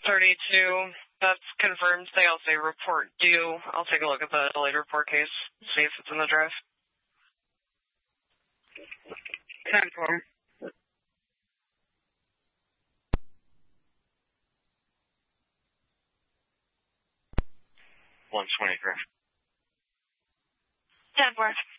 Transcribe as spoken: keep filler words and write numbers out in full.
thirty-two. That's confirmed. They all say report due. I'll take a look at the delayed report case, see if it's in the drive. ten four. one twenty, correct. ten four.